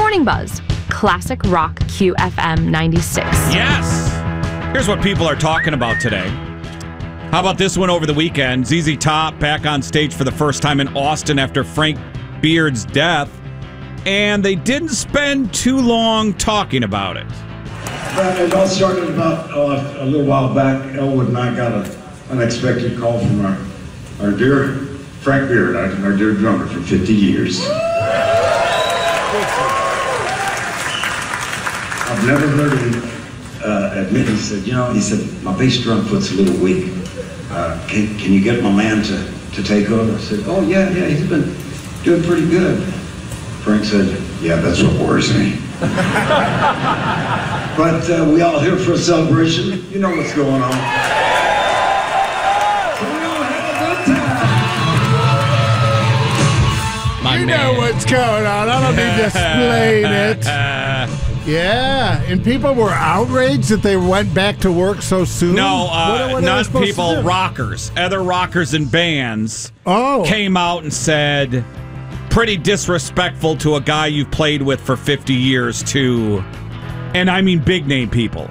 Morning Buzz, classic rock QFM 96. Yes! Here's what people are talking about today. How about this one over the weekend? ZZ Top back on stage for the first time in Austin after Frank Beard's death. And they didn't spend too long talking about it. It all started about a little while back. Elwood and I got an unexpected call from our dear Frank Beard, our dear drummer for 50 years. I've never heard him admit. He said, my bass drum foot's a little weak. Can you get my man to take over? I said, oh yeah, he's been doing pretty good. Frank said, yeah, that's what worries me. But we all here for a celebration. You know what's going on. You know what's going on. I don't need to explain it. Yeah, and people were outraged that they went back to work so soon. No, what not people, rockers. Other rockers and bands came out and said, pretty disrespectful to a guy you've played with for 50 years, too. And I mean big name people.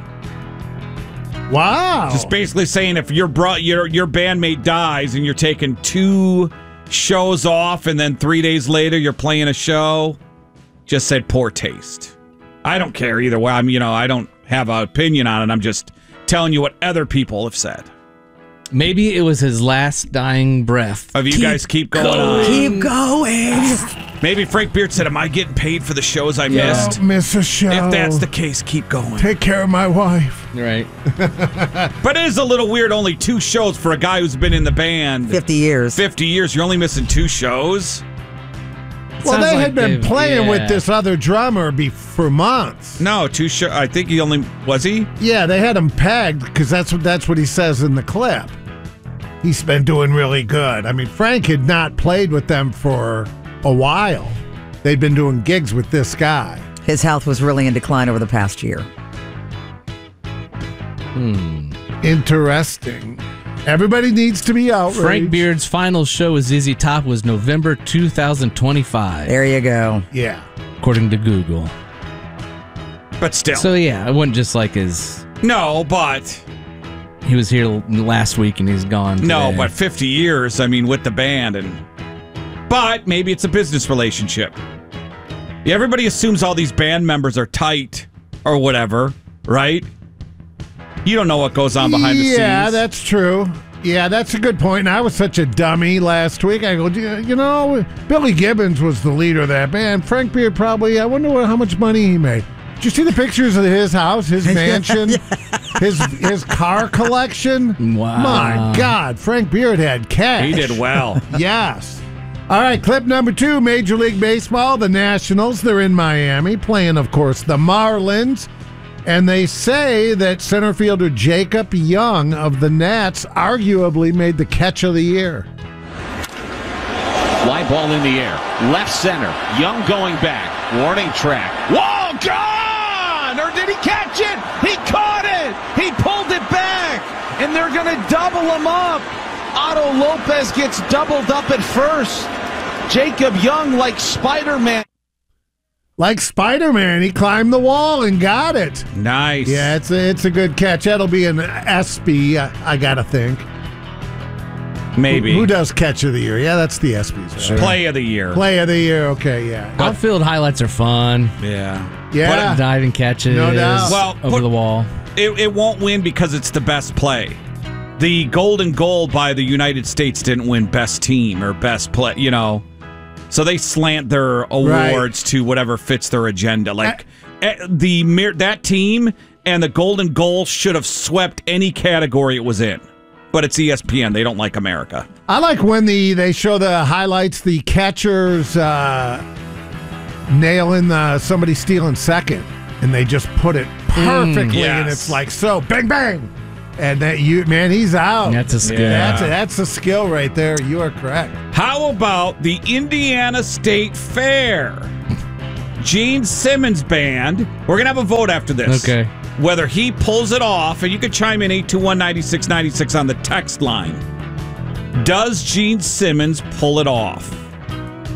Wow. Just basically saying if your bandmate dies and you're taking 2 shows off and then 3 days later you're playing a show, just said poor taste. I don't care either way. I don't have an opinion on it. I'm just telling you what other people have said. Maybe it was his last dying breath. You guys keep going on. Keep going. Maybe Frank Beard said, am I getting paid for the shows I missed? Don't miss a show. If that's the case, keep going. Take care of my wife. Right. But it is a little weird, only 2 shows for a guy who's been in the band. 50 years. 50 years. You're only missing 2 shows? Well, they had been playing with this other drummer for months. No, 2 shows. I think he only... Was he? Yeah, they had him pegged because that's what he says in the clip. He's been doing really good. I mean, Frank had not played with them for a while. They'd been doing gigs with this guy. His health was really in decline over the past year. Interesting. Everybody needs to be outraged. Frank Beard's final show with ZZ Top was November 2025. There you go. Yeah. According to Google. But still. So, yeah, it wasn't just like his... No, but... He was here last week and he's gone today. No, but 50 years, with the band. But maybe it's a business relationship. Yeah, everybody assumes all these band members are tight or whatever, right? You don't know what goes on behind the scenes. Yeah, that's true. Yeah, that's a good point. And I was such a dummy last week. I go, Billy Gibbons was the leader of that band. Frank Beard probably, I wonder how much money he made. Did you see the pictures of his house, his mansion, his car collection? Wow. My God, Frank Beard had cash. He did well. Yes. All right, clip number 2, Major League Baseball, the Nationals. They're in Miami, playing, of course, the Marlins. And they say that center fielder Jacob Young of the Nats arguably made the catch of the year. Fly ball in the air. Left center. Young going back. Warning track. Whoa, gone! Or did he catch it? He caught it! He pulled it back! And they're going to double him up. Otto Lopez gets doubled up at first. Jacob Young like Spider-Man. Like Spider-Man, he climbed the wall and got it. Nice. Yeah, it's a good catch. That'll be an ESPY, I got to think. Maybe. Who does catch of the year? Yeah, that's the ESPYs. Right? Play of the year. Play of the year, okay, yeah. Outfield highlights are fun. Yeah. Yeah. Diving catches. No doubt. Well, over the wall. It won't win because it's the best play. The golden goal by the United States didn't win best team or best play, So they slant their awards to whatever fits their agenda. Like that team and the golden goal should have swept any category it was in. But it's ESPN. They don't like America. I like when they show the highlights, the catchers nailing somebody stealing second, and they just put it perfectly, and it's like, so, bang, bang. And he's out. That's a skill. Yeah. That's a skill right there. You are correct. How about the Indiana State Fair? Gene Simmons Band. We're going to have a vote after this. Okay. Whether he pulls it off, and you can chime in 821-9696 on the text line. Does Gene Simmons pull it off?